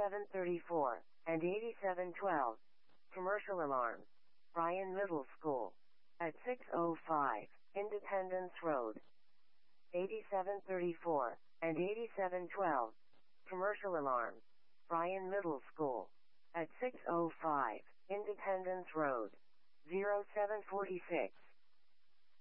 8734, and 8712. Commercial alarm. Bryan Middle School. At 605, Independence Road. 8734, and 8712. Commercial alarm. Bryan Middle School. At 605, Independence Road. 0746.